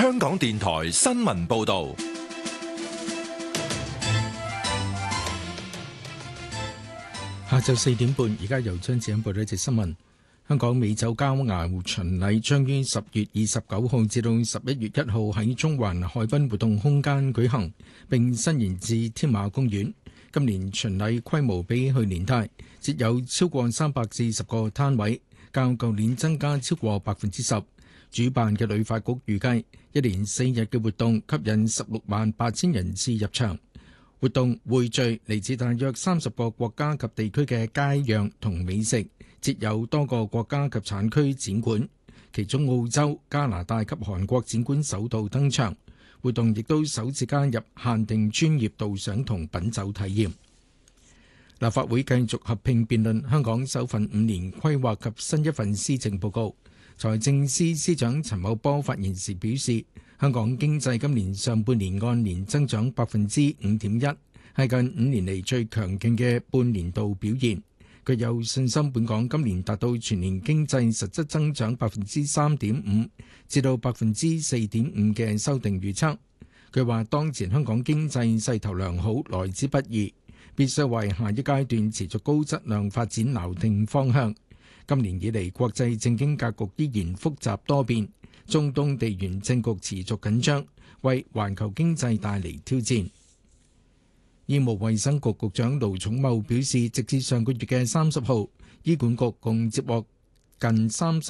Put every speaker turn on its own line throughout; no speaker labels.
香港電台新聞報道。
下晝4點半，而家由張子欣報道一節新聞。香港美酒佳餚巡禮將於10月29號至到11月1號喺中環海濱活動空間舉行，並伸延至添馬公園。今年巡禮規模比去年大，設有超過340個攤位，較舊年增加超過10%。主辦嘅旅發局預計，一連4日嘅活動吸引168000人次入場。活動匯聚嚟自大約30個國家及地區嘅佳釀同美食，設有多個國家及產區展館，其中澳洲、加拿大及韓國展館首度登場。活動亦都首次加入限定專業導賞同品酒體驗。立法會繼續合併辯論香港首份5年規劃及新一份施政報告。財政司司長陳茂波發言時表示，香港經濟今年上半年按年增長5.1%，係近5年嚟最強勁嘅半年度表現。佢有信心本港今年達到全年經濟實質增長3.5%至到4.5%嘅修訂預測。佢話當前香港經濟勢頭良好，來之不易，必須為下一階段持續高質量發展錨定方向。今年以嚟，國際政經格局依然複雜多變，中東地緣政局持續緊張，為環球經濟帶嚟挑戰。醫務衛生局局長盧寵茂表示，直至上個月嘅30號，醫管局共接獲近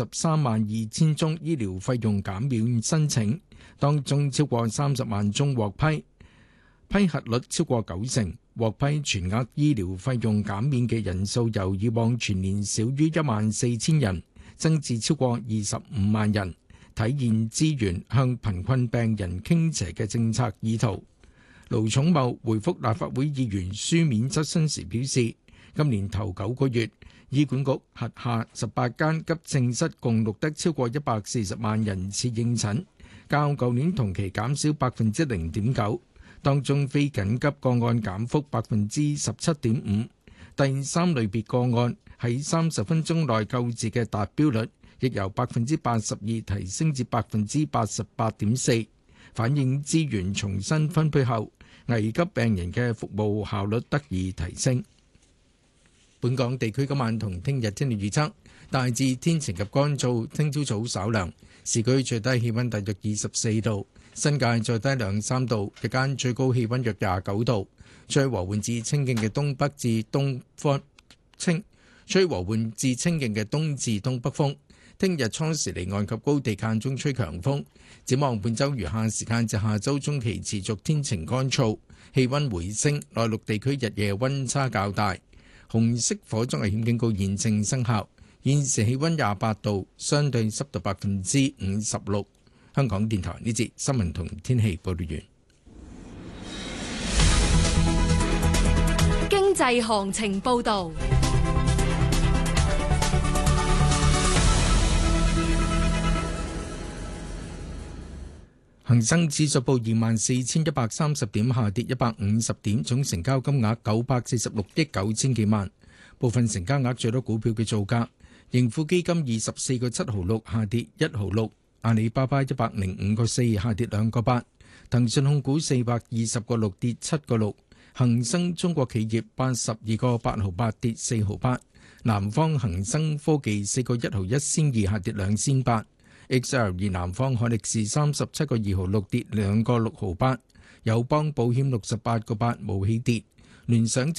332000宗醫療費用減免申請，當中超過30萬宗獲批，批核率超過90%。獲批全額醫療費用減免嘅人數由以往全年少於14000人，增至超過25萬人，體現資源向貧困病人傾斜嘅政策意圖。盧寵茂回覆立法會議員書面質詢時表示，今年頭9個月，醫管局轄下18間急症室共錄得超過140萬人次應診，較舊年同期減少0.9%。當中非緊急個案減幅17.5%，第3類別個案喺30分鐘內救治嘅達標率亦由82%提升至88.4%，反映資源重新分配後，危急病人嘅服務效率得以提升。本港地區今晚同聽日天氣預測，大致天晴及乾燥，聽朝早稍涼，市區最低氣溫大約24度。新界再低2-3度，日間最高氣溫約29度，吹和緩至清勁嘅東北至東北風。聽日初時離岸及高地間中吹強風。展望本週餘下時間至下週中期持續天晴乾燥，氣溫回升，內陸地區日夜溫差較大。紅色火災危險警告現正生效。現時氣溫28度，相對濕度56%。香港電台呢節新聞同天氣報道完。
經濟行情報道。
恒生指數報24,130點，下跌150點，總成交金額946億9千幾萬。部分成交額最多股票嘅造價：盈富基金24個7毫6，下跌1毫6。阿里巴巴105個4，下跌2個8，騰訊控股420個6，跌7個6，恒生中國企業82個8毫8，跌4毫8，南方恒生科技4個1毫1仙2，下跌2仙8，XL 南方海力士37個2毫6，跌2個6毫8，友邦保險68個8，冇起跌，聯想